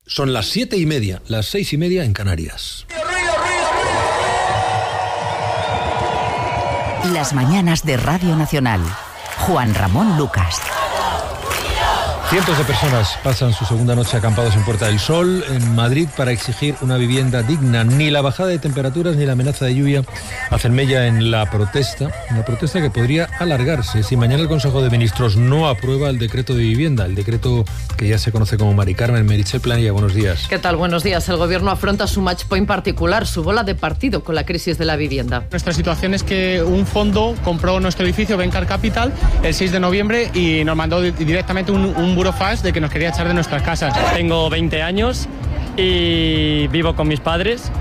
Son las 7:30, las 6:30 en Canarias. Las mañanas de Radio Nacional. Juan Ramón Lucas. Cientos de personas pasan su segunda noche acampados en Puerta del Sol, en Madrid, para exigir una vivienda digna. Ni la bajada de temperaturas ni la amenaza de lluvia hacen mella en la protesta, una protesta que podría alargarse si mañana el Consejo de Ministros no aprueba el decreto de vivienda, el decreto que ya se conoce como Mari Carmen. Meritxell Planella, buenos días. ¿Qué tal? Buenos días. El Gobierno afronta su match point particular, su bola de partido con la crisis de la vivienda. Nuestra situación es que un fondo compró nuestro edificio, Bencar Capital, el 6 de noviembre y nos mandó directamente un burofax de que nos quería echar de nuestras casas. Tengo 20 años y vivo con mis padres.